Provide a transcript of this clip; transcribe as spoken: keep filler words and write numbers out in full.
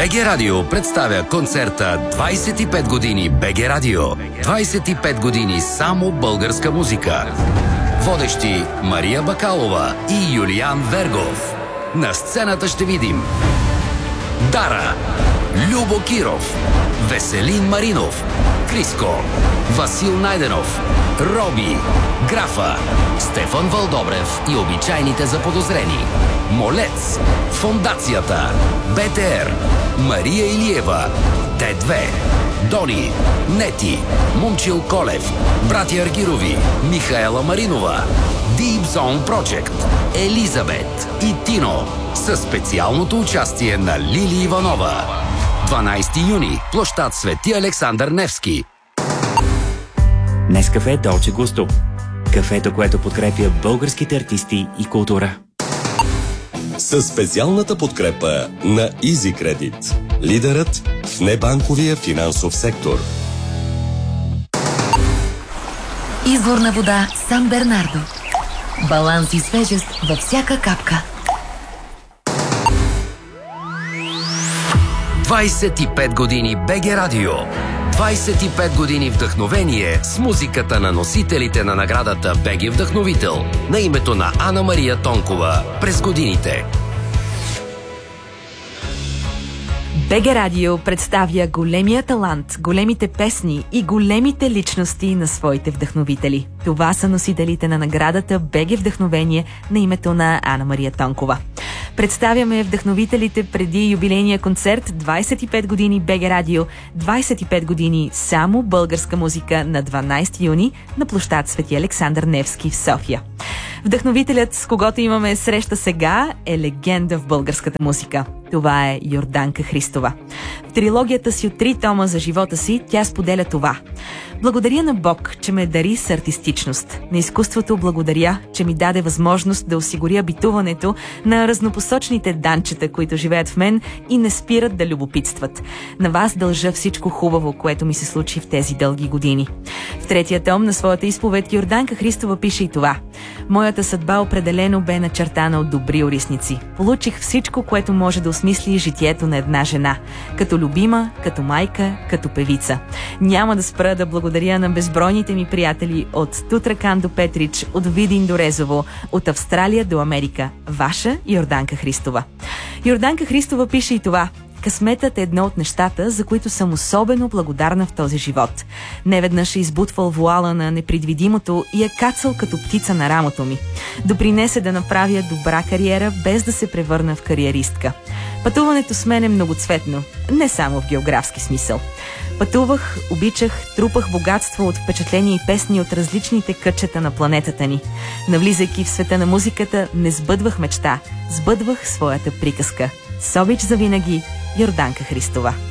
БГ Радио представя концерта двайсет и пет години БГ Радио. двайсет и пет години само българска музика. Водещи Мария Бакалова и Юлиан Вергов. На сцената ще видим Дара, Любо Киров, Веселин Маринов, Криско, Васил Найденов, Роби, Графа, Стефан Вълдобрев и обичайните заподозрени, Молец, Фондацията, БТР, Мария Илиева, Т две, Дони, Нети, Момчил Колев, братя Аргирови, Михаела Маринова, Deep Zone Project, Елизабет и Тино със специалното участие на Лили Иванова. дванайсети юни, площад Свети Александър Невски. Нескафе Долче Густо. Кафето, което подкрепя българските артисти и култура. Със специалната подкрепа на EasyCredit, лидерът в небанковия финансов сектор. Изворна вода Сан Бернардо. Баланс и свежест във всяка капка. двайсет и пет години БГ Радио. двайсет и пет години вдъхновение с музиката на носителите на наградата БГ Вдъхновител на името на Ана Мария Тонкова през годините. БГ Радио представя големия талант, големите песни и големите личности на своите вдъхновители. Това са носителите на наградата БГ Вдъхновение на името на Ана Мария Тонкова. Представяме вдъхновителите преди юбилейния концерт двайсет и пет години БГ Радио, двайсет и пет години само българска музика на дванайсети юни на площад Свети Александър Невски в София. Вдъхновителят, с когото имаме среща сега, е легенда в българската музика. Това е Йорданка Христова. В трилогията си от три тома за живота си тя споделя това: благодаря на Бог, че ме дари с артистичност. На изкуството благодаря, че ми даде възможност да осигуря битуването на разнопосочните данчета, които живеят в мен и не спират да любопитстват. На вас дължа всичко хубаво, което ми се случи в тези дълги години. В третия том на своята изповед Йорданка Христова пише и това: моята съдба определено бе начертана от добри орисници. Получих всичко, което може да осмисли житието на една жена. Като любима, като майка, като певица. Няма да спра да благодаря на безбройните ми приятели от Тутракан до Петрич, от Видин до Резово, от Австралия до Америка. Ваша Йорданка Христова. Йорданка Христова пише и това: късметът е едно от нещата, за които съм особено благодарна в този живот. Неведнъж е избутвал вуала на непредвидимото и е кацал като птица на рамото ми. Допринесе да направя добра кариера, без да се превърна в кариеристка. Пътуването с мен е многоцветно, не само в географски смисъл. Пътувах, обичах, трупах богатство от впечатления и песни от различните кътчета на планетата ни. Навлизайки в света на музиката, не сбъдвах мечта, сбъдвах своята приказка. С обич завинаги, Йорданка Христова.